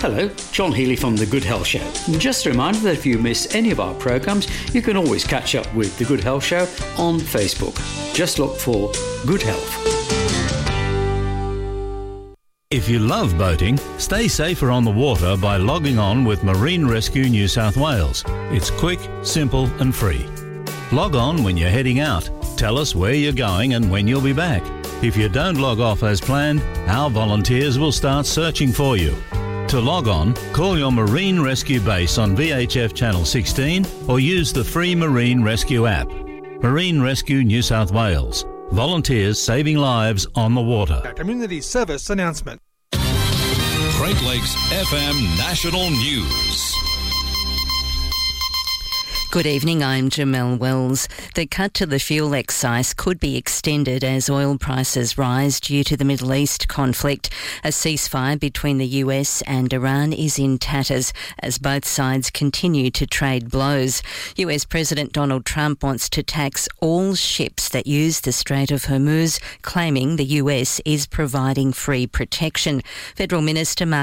Hello, John Healy from The Good Health Show. And just a reminder that if you miss any of our programmes, you can always catch up with The Good Health Show on Facebook. Just look for Good Health. If you love boating, stay safer on the water by logging on with Marine Rescue New South Wales. It's quick, simple and free. Log on when you're heading out. Tell us where you're going and when you'll be back. If you don't log off as planned, our volunteers will start searching for you. To log on, call your Marine Rescue base on VHF Channel 16 or use the free Marine Rescue app. Marine Rescue New South Wales. Volunteers saving lives on the water. A community service announcement. Great Lakes FM National News. Good evening, I'm Jamelle Wells. The cut to the fuel excise could be extended as oil prices rise due to the Middle East conflict. A ceasefire between the US and Iran is in tatters as both sides continue to trade blows. US President Donald Trump wants to tax all ships that use the Strait of Hormuz, claiming the US is providing free protection. Federal Minister Mark